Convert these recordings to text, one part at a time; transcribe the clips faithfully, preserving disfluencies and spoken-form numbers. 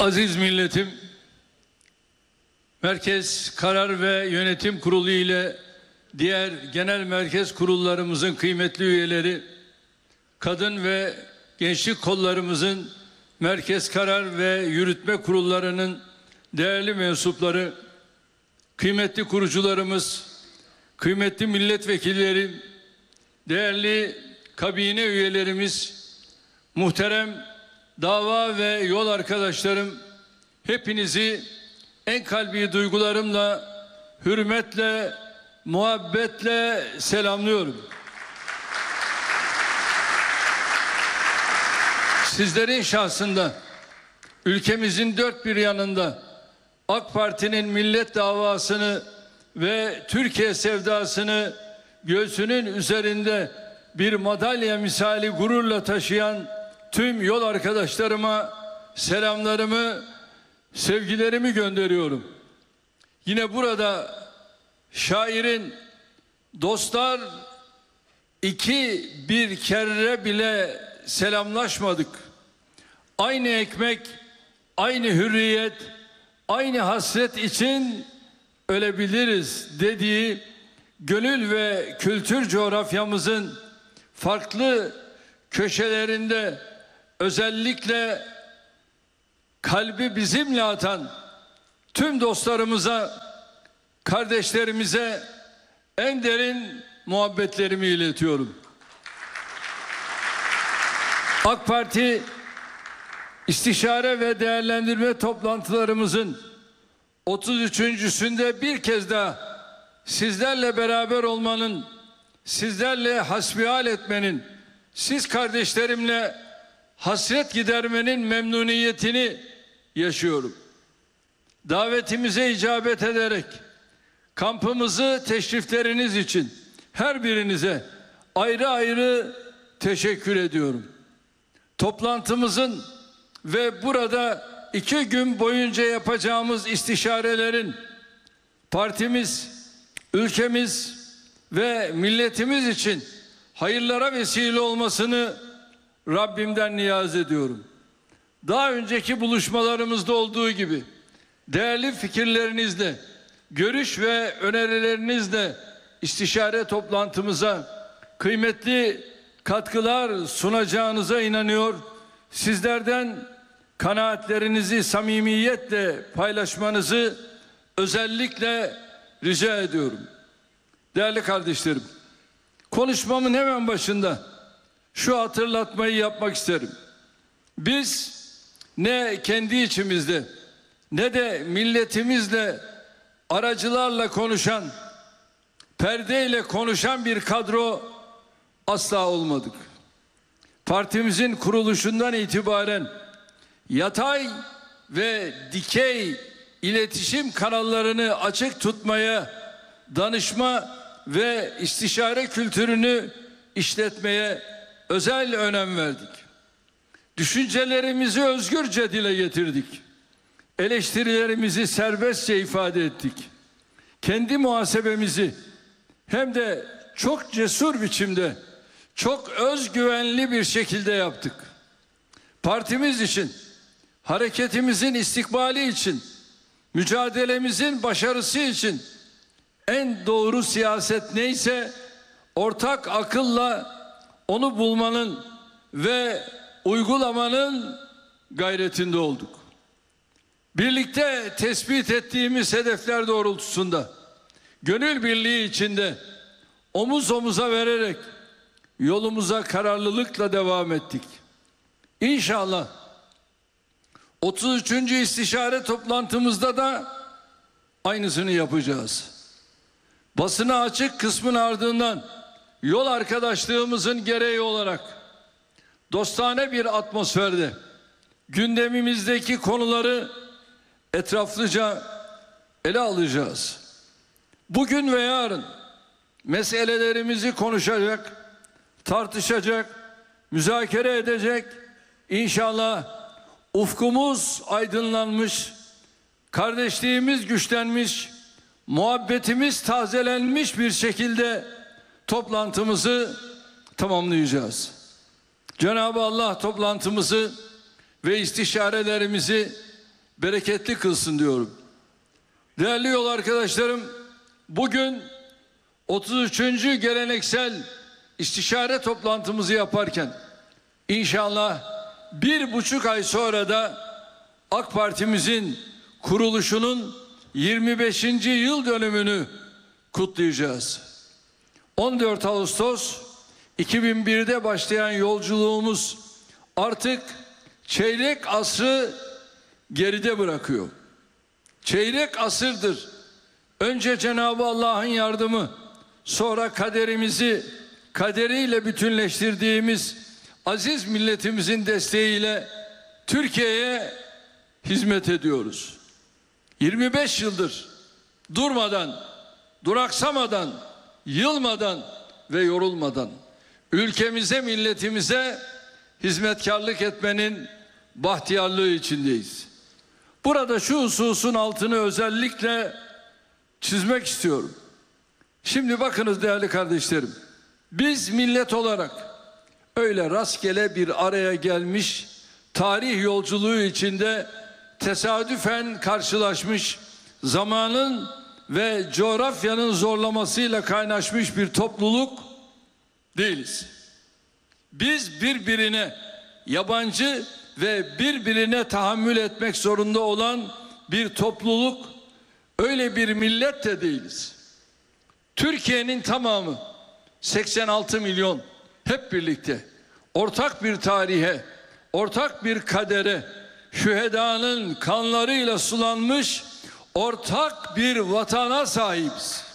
Aziz milletim, Merkez Karar ve Yönetim Kurulu ile diğer genel merkez kurullarımızın kıymetli üyeleri, kadın ve gençlik kollarımızın merkez karar ve yürütme kurullarının değerli mensupları, kıymetli kurucularımız, kıymetli milletvekilleri, değerli kabine üyelerimiz, muhterem dava ve yol arkadaşlarım, hepinizi en kalbi duygularımla, hürmetle, muhabbetle selamlıyorum. Sizlerin şahsında, ülkemizin dört bir yanında AK Parti'nin millet davasını ve Türkiye sevdasını göğsünün üzerinde bir madalya misali gururla taşıyan tüm yol arkadaşlarıma selamlarımı, sevgilerimi gönderiyorum. Yine burada şairin dostlar iki bir kere bile selamlaşmadık. Aynı ekmek, aynı hürriyet, aynı hasret için ölebiliriz dediği gönül ve kültür coğrafyamızın farklı köşelerinde özellikle kalbi bizimle atan tüm dostlarımıza, kardeşlerimize en derin muhabbetlerimi iletiyorum. AK Parti istişare ve değerlendirme toplantılarımızın otuz üçüncüsünde bir kez daha sizlerle beraber olmanın, sizlerle hasbihal etmenin, siz kardeşlerimle hasret gidermenin memnuniyetini yaşıyorum. Davetimize icabet ederek kampımızı teşrifleriniz için her birinize ayrı ayrı teşekkür ediyorum. Toplantımızın ve burada iki gün boyunca yapacağımız istişarelerin partimiz, ülkemiz ve milletimiz için hayırlara vesile olmasını Rabbimden niyaz ediyorum. Daha önceki buluşmalarımızda olduğu gibi değerli fikirlerinizle, görüş ve önerilerinizle istişare toplantımıza kıymetli katkılar sunacağınıza inanıyor. Sizlerden kanaatlerinizi samimiyetle paylaşmanızı özellikle rica ediyorum. Değerli kardeşlerim, konuşmamın hemen başında şu hatırlatmayı yapmak isterim. Biz ne kendi içimizde ne de milletimizle aracılarla konuşan, perdeyle konuşan bir kadro asla olmadık. Partimizin kuruluşundan itibaren yatay ve dikey iletişim kanallarını açık tutmaya, danışma ve istişare kültürünü işletmeye özel önem verdik. Düşüncelerimizi özgürce dile getirdik. Eleştirilerimizi serbestçe ifade ettik. Kendi muhasebemizi hem de çok cesur biçimde, çok özgüvenli bir şekilde yaptık. Partimiz için, hareketimizin istikbali için, mücadelemizin başarısı için en doğru siyaset neyse ortak akılla onu bulmanın ve uygulamanın gayretinde olduk. Birlikte tespit ettiğimiz hedefler doğrultusunda gönül birliği içinde omuz omuza vererek yolumuza kararlılıkla devam ettik. İnşallah otuz üçüncü istişare toplantımızda da aynısını yapacağız. Basına açık kısmın ardından yol arkadaşlığımızın gereği olarak dostane bir atmosferde gündemimizdeki konuları etraflıca ele alacağız. Bugün ve yarın meselelerimizi konuşacak, tartışacak, müzakere edecek. İnşallah ufkumuz aydınlanmış, kardeşliğimiz güçlenmiş, muhabbetimiz tazelenmiş bir şekilde toplantımızı tamamlayacağız. Cenab-ı Allah toplantımızı ve istişarelerimizi bereketli kılsın diyorum. Değerli yol arkadaşlarım, bugün otuz üçüncü geleneksel istişare toplantımızı yaparken inşallah bir buçuk ay sonra da AK Parti'mizin kuruluşunun yirmi beşinci yıl dönümünü kutlayacağız. on dört Ağustos iki bin bir'de başlayan yolculuğumuz artık çeyrek asrı geride bırakıyor. Çeyrek asırdır önce Cenab-ı Allah'ın yardımı, sonra kaderimizi kaderiyle bütünleştirdiğimiz aziz milletimizin desteğiyle Türkiye'ye hizmet ediyoruz. yirmi beş yıldır durmadan, duraksamadan, yılmadan ve yorulmadan ülkemize, milletimize hizmetkarlık etmenin bahtiyarlığı içindeyiz. Burada şu hususun altını özellikle çizmek istiyorum. Şimdi bakınız değerli kardeşlerim, biz millet olarak öyle rastgele bir araya gelmiş, tarih yolculuğu içinde tesadüfen karşılaşmış, zamanın ve coğrafyanın zorlamasıyla kaynaşmış bir topluluk değiliz. Biz birbirine yabancı ve birbirine tahammül etmek zorunda olan bir topluluk, öyle bir millet de değiliz. Türkiye'nin tamamı seksen altı milyon hep birlikte ortak bir tarihe, ortak bir kadere, şühedanın kanlarıyla sulanmış ortak bir vatana sahibiz.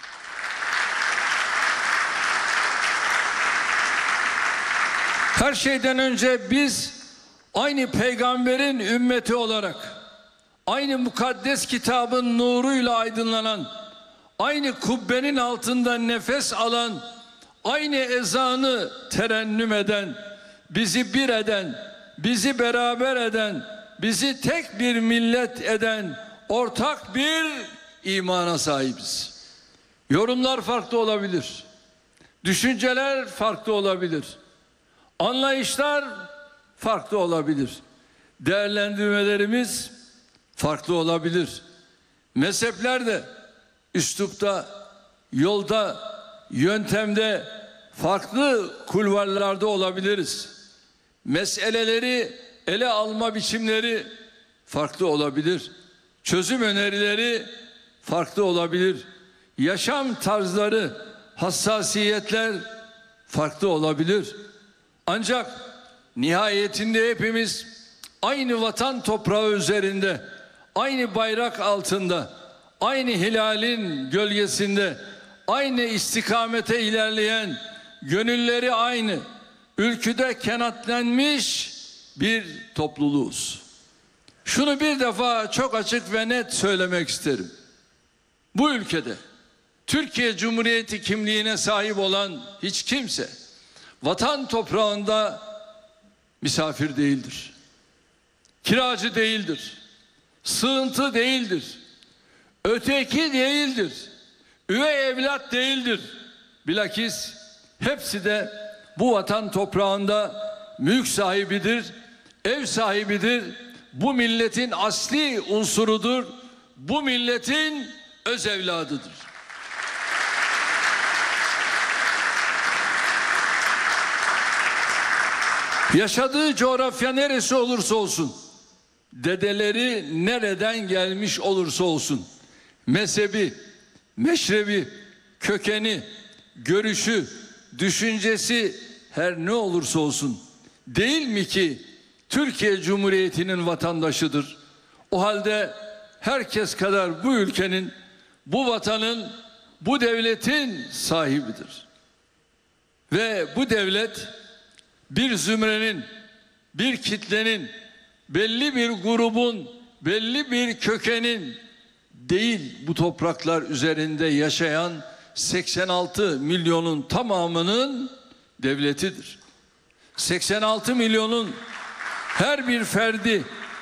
Her şeyden önce biz aynı peygamberin ümmeti olarak, aynı mukaddes kitabın nuruyla aydınlanan, aynı kubbenin altında nefes alan, aynı ezanı terennüm eden, bizi bir eden, bizi beraber eden, bizi tek bir millet eden ortak bir imana sahibiz. Yorumlar farklı olabilir. Düşünceler farklı olabilir. Anlayışlar farklı olabilir. Değerlendirmelerimiz farklı olabilir. Mezhepler de üslupta, yolda, yöntemde farklı kulvarlarda olabiliriz. Meseleleri ele alma biçimleri farklı olabilir. Çözüm önerileri farklı olabilir. Yaşam tarzları, hassasiyetler farklı olabilir. Ancak nihayetinde hepimiz aynı vatan toprağı üzerinde, aynı bayrak altında, aynı hilalin gölgesinde, aynı istikamete ilerleyen, gönülleri aynı, ülküde kenetlenmiş bir topluluğuz. Şunu bir defa çok açık ve net söylemek isterim. Bu ülkede Türkiye Cumhuriyeti kimliğine sahip olan hiç kimse vatan toprağında misafir değildir. Kiracı değildir. Sığıntı değildir. Öteki değildir. Üvey evlat değildir. Bilakis hepsi de bu vatan toprağında mülk sahibidir, ev sahibidir. Bu milletin asli unsurudur. Bu milletin öz evladıdır. Yaşadığı coğrafya neresi olursa olsun, dedeleri nereden gelmiş olursa olsun, mezhebi, meşrebi, kökeni, görüşü, düşüncesi her ne olursa olsun, değil mi ki Türkiye Cumhuriyeti'nin vatandaşıdır? O halde herkes kadar bu ülkenin, bu vatanın, bu devletin sahibidir. Ve bu devlet bir zümrenin, bir kitlenin, belli bir grubun, belli bir kökenin değil, bu topraklar üzerinde yaşayan seksen altı milyonun tamamının devletidir. seksen altı milyonun her bir ferdi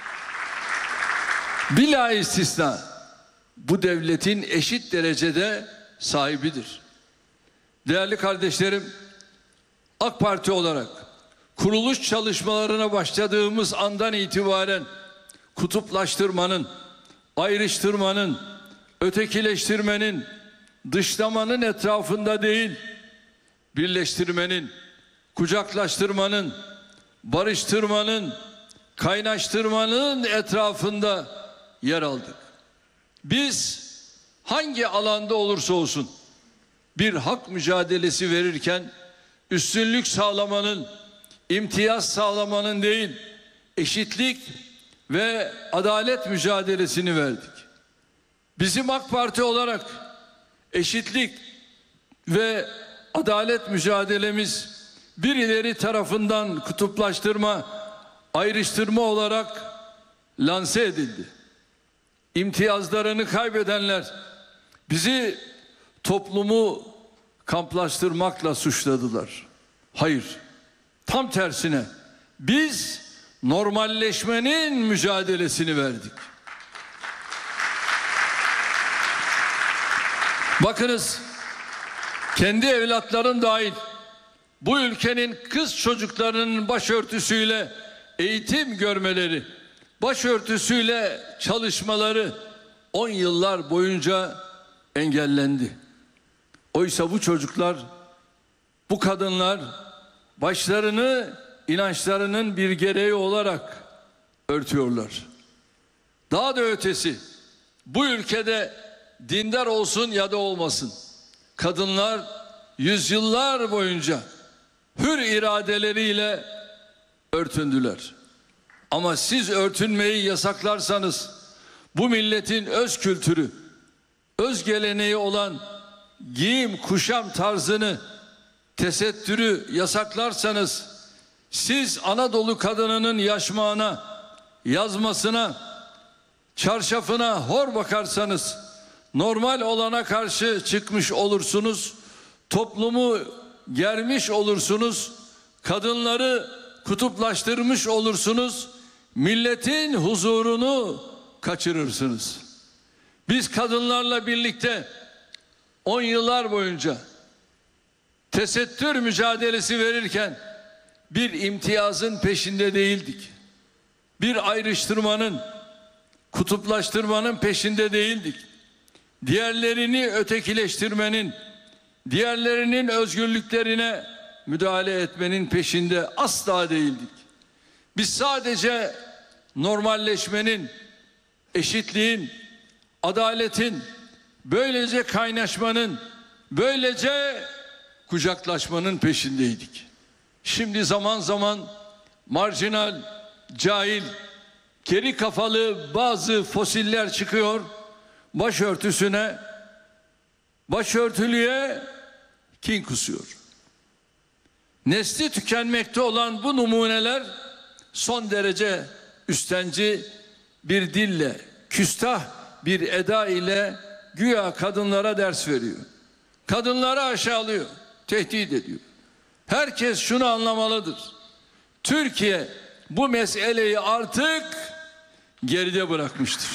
bila istisna bu devletin eşit derecede sahibidir. Değerli kardeşlerim, AK Parti olarak kuruluş çalışmalarına başladığımız andan itibaren kutuplaştırmanın, ayrıştırmanın, ötekileştirmenin, dışlamanın etrafında değil, birleştirmenin, kucaklaştırmanın, barıştırmanın, kaynaştırmanın etrafında yer aldık. Biz hangi alanda olursa olsun bir hak mücadelesi verirken üstünlük sağlamanın, imtiyaz sağlamanın değil, eşitlik ve adalet mücadelesini verdik. Bizim AK Parti olarak eşitlik ve adalet mücadelemiz birileri tarafından kutuplaştırma, ayrıştırma olarak lanse edildi. İmtiyazlarını kaybedenler bizi toplumu kamplaştırmakla suçladılar. Hayır, tam tersine biz normalleşmenin mücadelesini verdik. Bakınız, kendi evlatlarım dahil bu ülkenin kız çocuklarının başörtüsüyle eğitim görmeleri, başörtüsüyle çalışmaları on yıllar boyunca engellendi. Oysa bu çocuklar, bu kadınlar başlarını inançlarının bir gereği olarak örtüyorlar. Daha da ötesi, bu ülkede dindar olsun ya da olmasın, kadınlar yüzyıllar boyunca hür iradeleriyle örtündüler. Ama siz örtünmeyi yasaklarsanız, bu milletin öz kültürü, öz geleneği olan giyim kuşam tarzını, tesettürü yasaklarsanız, siz Anadolu kadınının yaşmağına, yazmasına, çarşafına hor bakarsanız, normal olana karşı çıkmış olursunuz, toplumu germiş olursunuz, kadınları kutuplaştırmış olursunuz, milletin huzurunu kaçırırsınız. Biz kadınlarla birlikte on yıllar boyunca tesettür mücadelesi verirken bir imtiyazın peşinde değildik. Bir ayrıştırmanın, kutuplaştırmanın peşinde değildik. Diğerlerini ötekileştirmenin, diğerlerinin özgürlüklerine müdahale etmenin peşinde asla değildik. Biz sadece normalleşmenin, eşitliğin, adaletin, böylece kaynaşmanın, böylece kucaklaşmanın peşindeydik. Şimdi zaman zaman marjinal, cahil, geri kafalı bazı fosiller çıkıyor, başörtüsüne, başörtülüye kin kusuyor. Nesli tükenmekte olan bu numuneler son derece üstenci bir dille, küstah bir eda ile güya kadınlara ders veriyor. Kadınları aşağılıyor, tehdit ediyor. Herkes şunu anlamalıdır: Türkiye bu meseleyi artık geride bırakmıştır.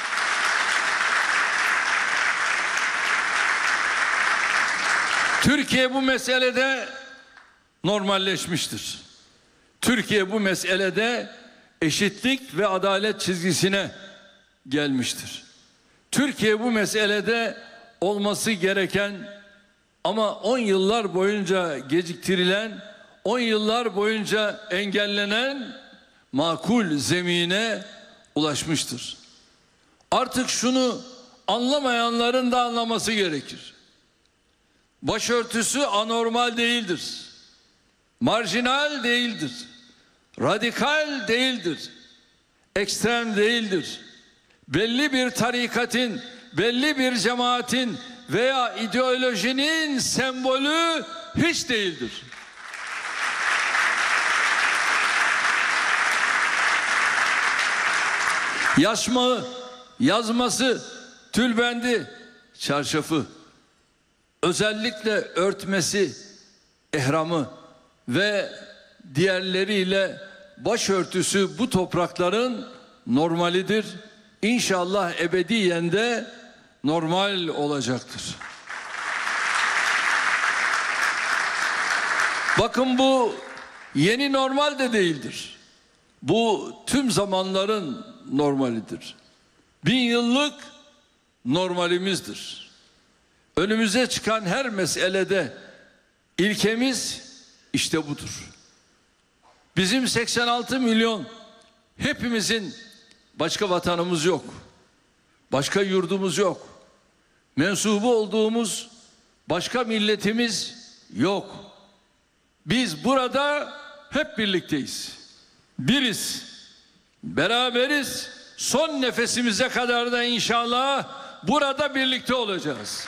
Türkiye bu meselede normalleşmiştir. Türkiye bu meselede eşitlik ve adalet çizgisine gelmiştir. Türkiye bu meselede olması gereken ama on yıllar boyunca geciktirilen, on yıllar boyunca engellenen makul zemine ulaşmıştır. Artık şunu anlamayanların da anlaması gerekir: başörtüsü anormal değildir, marjinal değildir, radikal değildir, ekstrem değildir. Belli bir tarikatın, belli bir cemaatin veya ideolojinin sembolü hiç değildir. Yaşmağı, yazması, tülbendi, çarşafı, özellikle örtmesi, ehramı ve diğerleriyle başörtüsü bu toprakların normalidir. İnşallah ebediyen de normal olacaktır. Bakın, bu yeni normal de değildir. Bu tüm zamanların normalidir. Bin yıllık normalimizdir. Önümüze çıkan her meselede ilkemiz işte budur. Bizim seksen altı milyon hepimizin başka vatanımız yok. Başka yurdumuz yok. Mensubu olduğumuz başka milletimiz yok. Biz burada hep birlikteyiz. Biriz. Beraberiz. Son nefesimize kadar da inşallah burada birlikte olacağız.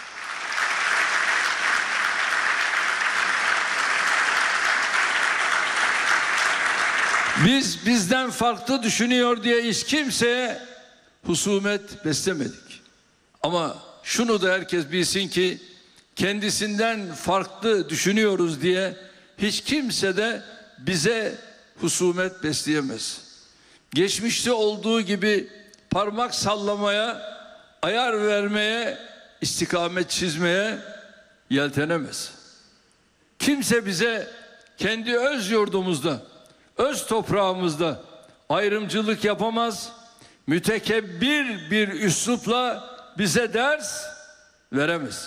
Biz bizden farklı düşünüyor diye hiç kimseye husumet beslemedik. Ama şunu da herkes bilsin ki kendisinden farklı düşünüyoruz diye hiç kimse de bize husumet besleyemez. Geçmişte olduğu gibi parmak sallamaya, ayar vermeye, istikamet çizmeye yeltenemez. Kimse bize kendi öz yurdumuzda, öz toprağımızda ayrımcılık yapamaz, mütekebbir bir üslupla bize ders veremez.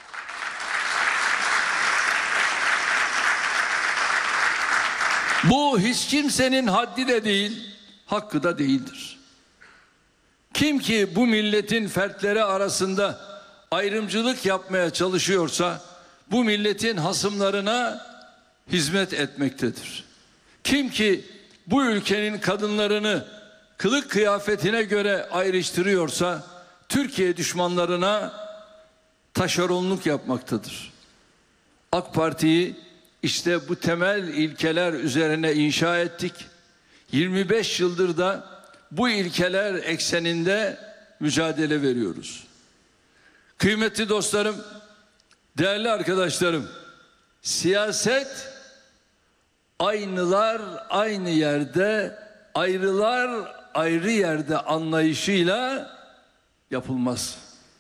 Bu hiç kimsenin haddi de değil, hakkı da değildir. Kim ki bu milletin fertleri arasında ayrımcılık yapmaya çalışıyorsa bu milletin hasımlarına hizmet etmektedir. Kim ki bu ülkenin kadınlarını kılık kıyafetine göre ayrıştırıyorsa Türkiye düşmanlarına taşeronluk yapmaktadır. AK Parti'yi işte bu temel ilkeler üzerine inşa ettik. yirmi beş yıldır da bu ilkeler ekseninde mücadele veriyoruz. Kıymetli dostlarım, değerli arkadaşlarım, siyaset aynılar aynı yerde, ayrılar ayrı yerde anlayışıyla yapılmaz.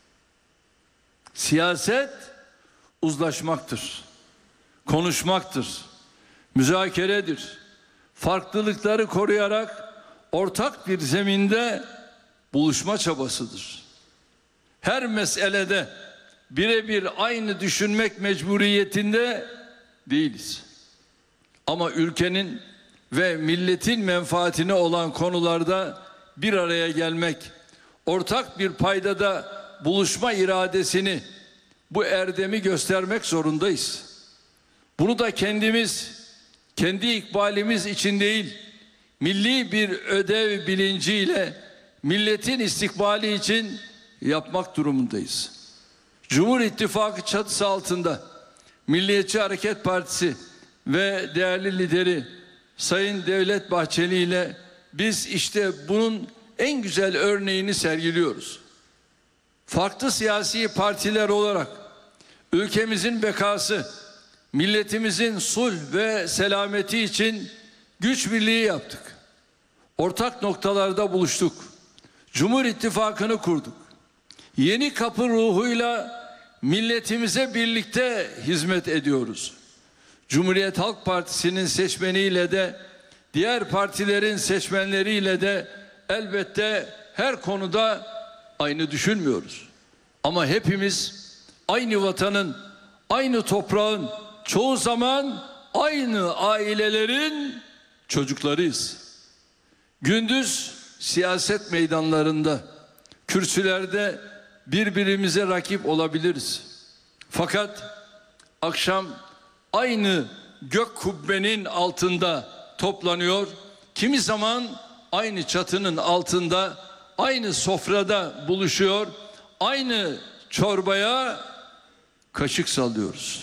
Siyaset uzlaşmaktır, konuşmaktır, müzakeredir. Farklılıkları koruyarak ortak bir zeminde buluşma çabasıdır. Her meselede birebir aynı düşünmek mecburiyetinde değiliz. Ama ülkenin ve milletin menfaatine olan konularda bir araya gelmek, ortak bir paydada buluşma iradesini, bu erdemi göstermek zorundayız. Bunu da kendimiz, kendi ikbalimiz için değil, milli bir ödev bilinciyle milletin istikbali için yapmak durumundayız. Cumhur İttifakı çatısı altında Milliyetçi Hareket Partisi ve değerli lideri Sayın Devlet Bahçeli ile biz işte bunun en güzel örneğini sergiliyoruz. Farklı siyasi partiler olarak ülkemizin bekası, milletimizin sulh ve selameti için güç birliği yaptık. Ortak noktalarda buluştuk. Cumhur İttifakı'nı kurduk. Yeni kapı ruhuyla milletimize birlikte hizmet ediyoruz. Cumhuriyet Halk Partisi'nin seçmeniyle de diğer partilerin seçmenleriyle de elbette her konuda aynı düşünmüyoruz. Ama hepimiz aynı vatanın, aynı toprağın, çoğu zaman aynı ailelerin çocuklarıyız. Gündüz siyaset meydanlarında, kürsülerde birbirimize rakip olabiliriz. Fakat akşam aynı gök kubbenin altında toplanıyor, kimi zaman aynı çatının altında, aynı sofrada buluşuyor, aynı çorbaya kaşık sallıyoruz.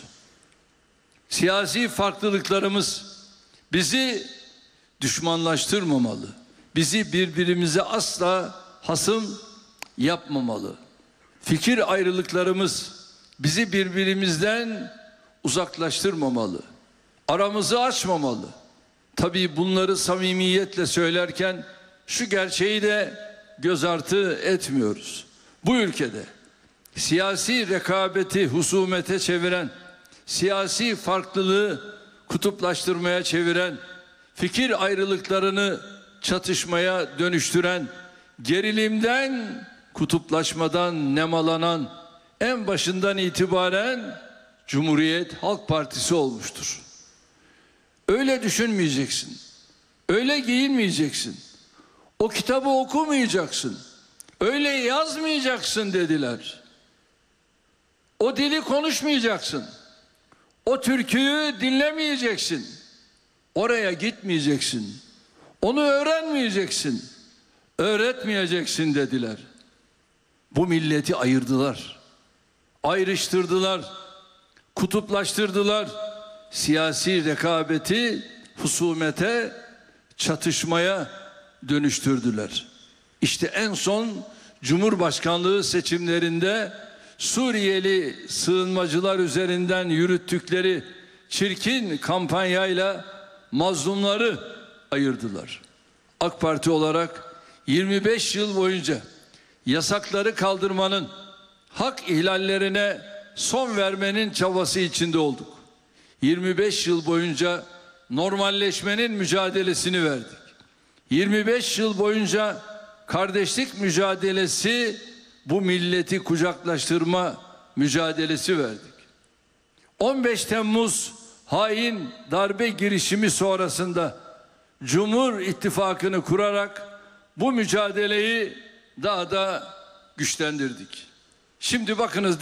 Siyasi farklılıklarımız bizi düşmanlaştırmamalı. Bizi birbirimize asla hasım yapmamalı. Fikir ayrılıklarımız bizi birbirimizden uzaklaştırmamalı. Aramızı açmamalı. Tabii bunları samimiyetle söylerken şu gerçeği de göz ardı etmiyoruz. Bu ülkede siyasi rekabeti husumete çeviren, siyasi farklılığı kutuplaştırmaya çeviren, fikir ayrılıklarını çatışmaya dönüştüren, gerilimden, kutuplaşmadan nemalanan, en başından itibaren Cumhuriyet Halk Partisi olmuştur. Öyle düşünmeyeceksin. Öyle giyinmeyeceksin. O kitabı okumayacaksın. Öyle yazmayacaksın dediler. O dili konuşmayacaksın. O türküyü dinlemeyeceksin. Oraya gitmeyeceksin. Onu öğrenmeyeceksin. Öğretmeyeceksin dediler. Bu milleti ayırdılar. Ayrıştırdılar. Kutuplaştırdılar. Siyasi rekabeti husumete, çatışmaya dönüştürdüler. İşte en son Cumhurbaşkanlığı seçimlerinde Suriyeli sığınmacılar üzerinden yürüttükleri çirkin kampanyayla mazlumları ayırdılar. AK Parti olarak yirmi beş yıl boyunca yasakları kaldırmanın, hak ihlallerine son vermenin çabası içinde olduk. yirmi beş yıl boyunca normalleşmenin mücadelesini verdik. yirmi beş yıl boyunca kardeşlik mücadelesi, bu milleti kucaklaştırma mücadelesi verdik. on beş Temmuz hain darbe girişimi sonrasında Cumhur İttifakı'nı kurarak bu mücadeleyi daha da güçlendirdik. Şimdi bakınız.